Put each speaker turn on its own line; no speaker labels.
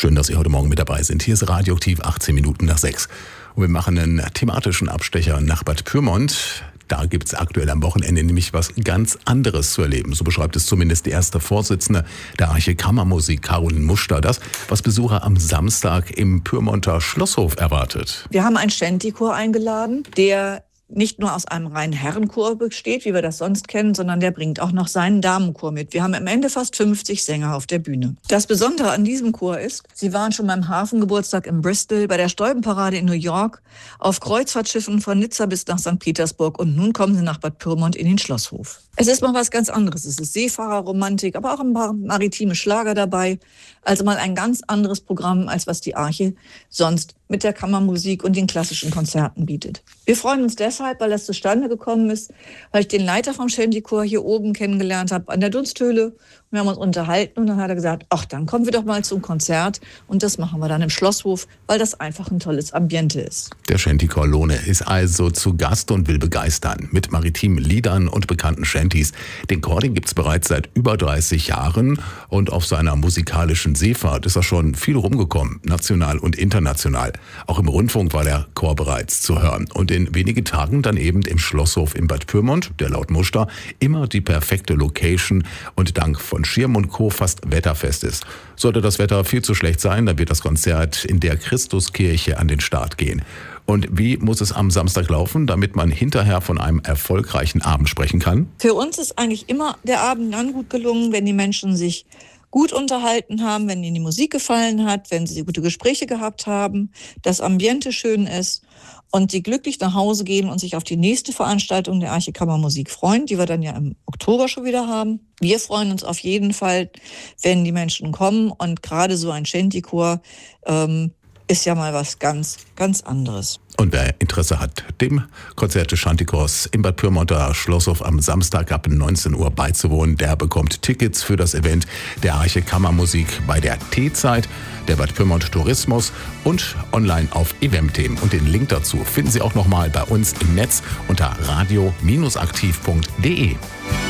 Schön, dass Sie heute Morgen mit dabei sind. Hier ist Radioaktiv 18 Minuten nach 6. Und wir machen einen thematischen Abstecher nach Bad Pyrmont. Da gibt es aktuell am Wochenende nämlich was ganz anderes zu erleben. So beschreibt es zumindest die erste Vorsitzende der Arche Kammermusik, Caroline Muster. Das, was Besucher am Samstag im Pyrmonter Schlosshof erwartet.
Wir haben einen Shanty-Chor eingeladen, der nicht nur aus einem reinen Herrenchor besteht, wie wir das sonst kennen, sondern der bringt auch noch seinen Damenchor mit. Wir haben am Ende fast 50 Sänger auf der Bühne. Das Besondere an diesem Chor ist, sie waren schon beim Hafengeburtstag in Bristol, bei der Stolpenparade in New York, auf Kreuzfahrtschiffen von Nizza bis nach St. Petersburg und nun kommen sie nach Bad Pyrmont in den Schlosshof. Es ist mal was ganz anderes. Es ist Seefahrerromantik, aber auch ein paar maritime Schlager dabei. Also mal ein ganz anderes Programm, als was die Arche sonst mit der Kammermusik und den klassischen Konzerten bietet. Wir freuen uns deshalb, weil das zustande gekommen ist, weil ich den Leiter vom Shanty-Chor hier oben kennengelernt habe an der Dunsthöhle. Wir haben uns unterhalten und dann hat er gesagt, ach, dann kommen wir doch mal zum Konzert und das machen wir dann im Schlosshof, weil das einfach ein tolles Ambiente ist.
Der Shanty-Chor Lohne ist also zu Gast und will begeistern mit maritimen Liedern und bekannten Shantys. Den Chor, den gibt's bereits seit über 30 Jahren und auf seiner musikalischen Seefahrt ist er schon viel rumgekommen, national und international. Auch im Rundfunk war der Chor bereits zu hören und in wenigen Tagen dann eben im Schlosshof in Bad Pyrmont, der laut Muster immer die perfekte Location und dank von Schirm und Co. fast wetterfest ist. Sollte das Wetter viel zu schlecht sein, dann wird das Konzert in der Christuskirche an den Start gehen. Und wie muss es am Samstag laufen, damit man hinterher von einem erfolgreichen Abend sprechen kann?
Für uns ist eigentlich immer der Abend dann gut gelungen, wenn die Menschen sich gut unterhalten haben, wenn ihnen die Musik gefallen hat, wenn sie gute Gespräche gehabt haben, das Ambiente schön ist und sie glücklich nach Hause gehen und sich auf die nächste Veranstaltung der Arche Kammermusik freuen, die wir dann ja im Oktober schon wieder haben. Wir freuen uns auf jeden Fall, wenn die Menschen kommen und gerade so ein Shanty-Chor ist ja mal was ganz, ganz anderes.
Und wer Interesse hat, dem Konzert des Shanty-Chors im Bad Pyrmonter Schlosshof am Samstag ab 19 Uhr beizuwohnen, der bekommt Tickets für das Event der Arche Kammermusik bei der T-Zeit, der Bad Pyrmont Tourismus und online auf Event-Themen. Und den Link dazu finden Sie auch nochmal bei uns im Netz unter radio-aktiv.de.